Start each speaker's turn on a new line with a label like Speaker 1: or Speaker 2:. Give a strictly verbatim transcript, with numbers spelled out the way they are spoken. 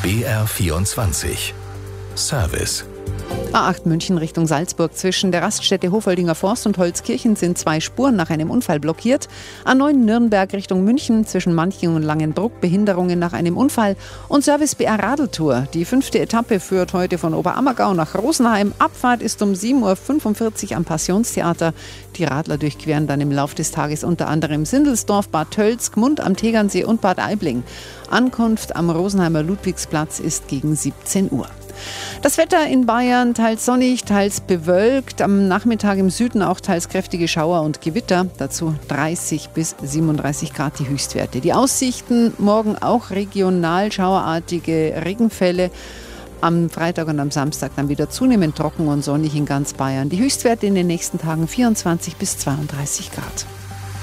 Speaker 1: B R vierundzwanzig Service.
Speaker 2: A acht München Richtung Salzburg. Zwischen der Raststätte Hofoldinger Forst und Holzkirchen sind zwei Spuren nach einem Unfall blockiert. A neun Nürnberg Richtung München zwischen Manching und Langenbruck Behinderungen nach einem Unfall. Und Service B R Radeltour. Die fünfte Etappe führt heute von Oberammergau nach Rosenheim. Abfahrt ist um sieben Uhr fünfundvierzig am Passionstheater. Die Radler durchqueren dann im Laufe des Tages unter anderem Sindelsdorf, Bad Tölz, Gmund am Tegernsee und Bad Aibling. Ankunft am Rosenheimer Ludwigsplatz ist gegen siebzehn Uhr. Das Wetter in Bayern teils sonnig, teils bewölkt. Am Nachmittag im Süden auch teils kräftige Schauer und Gewitter. Dazu dreißig bis siebenunddreißig Grad die Höchstwerte. Die Aussichten morgen auch regional schauerartige Regenfälle. Am Freitag und am Samstag dann wieder zunehmend trocken und sonnig in ganz Bayern. Die Höchstwerte in den nächsten Tagen vierundzwanzig bis zweiunddreißig Grad.